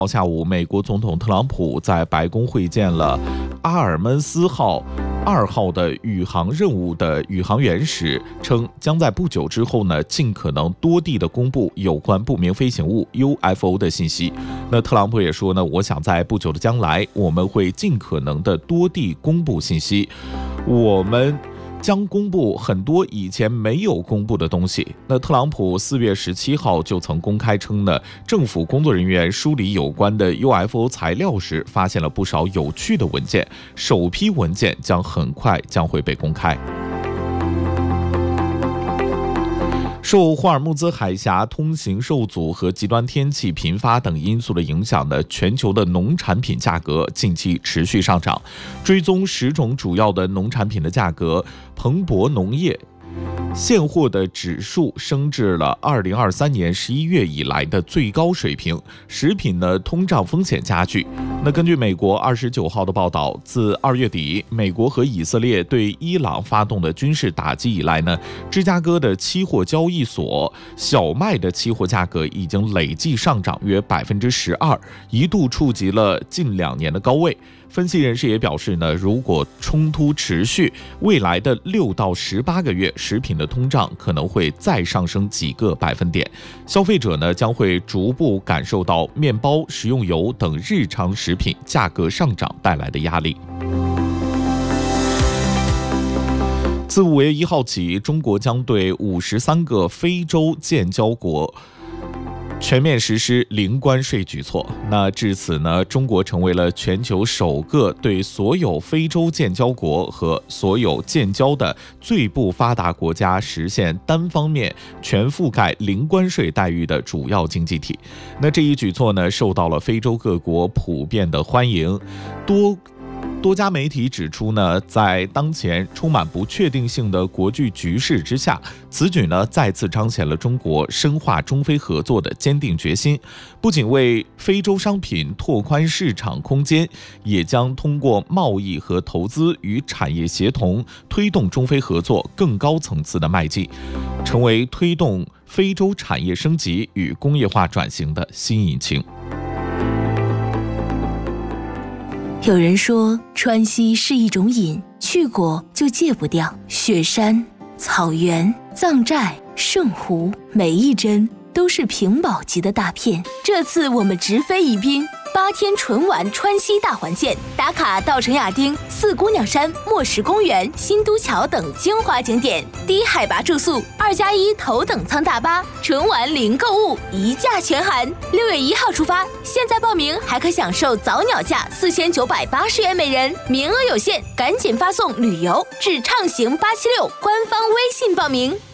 下午，美国总统特朗普在白宫会见了阿尔门斯号2号的宇航任务的宇航员时，称将在不久之后呢，尽可能多地的公布有关不明飞行物 UFO 的信息。那特朗普也说呢，我想在不久的将来，我们会尽可能的多地公布信息，我们将公布很多以前没有公布的东西。那特朗普4月17号就曾公开称呢，政府工作人员梳理有关的 UFO 材料时，发现了不少有趣的文件，首批文件很快会被公开。受霍尔木兹海峡通行受阻和极端天气频发等因素的影响呢，全球的农产品价格近期持续上涨。追踪10种主要的农产品的价格，彭博农业现货的指数升至了2023年11月以来的最高水平，食品呢通胀风险加剧。那根据美国29号的报道，自2月底美国和以色列对伊朗发动的军事打击以来呢，芝加哥的期货交易所小麦的期货价格已经累计上涨约12%，一度触及了近2年的高位。分析人士也表示呢，如果冲突持续，未来的6到18个月，食品的通胀可能会再上升几个百分点，消费者呢将会逐步感受到面包、食用油等日常食品价格上涨带来的压力。自5月1号起，中国将对53个非洲建交国全面实施零关税举措。那至此呢，中国成为了全球首个对所有非洲建交国和所有建交的最不发达国家实现单方面全覆盖零关税待遇的主要经济体。那这一举措呢，受到了非洲各国普遍的欢迎。多家媒体指出呢，在当前充满不确定性的国际局势之下，此举呢再次彰显了中国深化中非合作的坚定决心。不仅为非洲商品拓宽市场空间，也将通过贸易和投资与产业协同，推动中非合作更高层次的迈进，成为推动非洲产业升级与工业化转型的新引擎。 有人说川西是一种瘾，去过就戒不掉。雪山、草原、藏寨、圣湖，每一帧都是屏保级的大片。这次我们直飞宜宾，8天纯玩川西大环线，打卡稻城亚丁、4姑娘山、墨石公园、新都桥等精华景点，低海拔住宿，2+1头等舱大巴，纯玩零购物，一价全含。6月1号出发，现在报名还可享受早鸟价4980元每人，名额有限，赶紧发送旅游至畅行876官方微信报名。